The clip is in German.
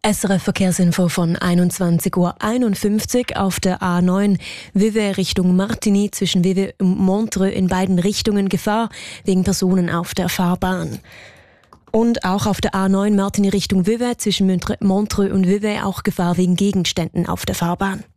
SRF Verkehrsinfo von 21:51 Uhr auf der A9 Vevey Richtung Martigny zwischen Vevey und Montreux in beiden Richtungen Gefahr wegen Personen auf der Fahrbahn. Und auch auf der A9 Martigny Richtung Vevey zwischen Montreux und Vevey auch Gefahr wegen Gegenständen auf der Fahrbahn.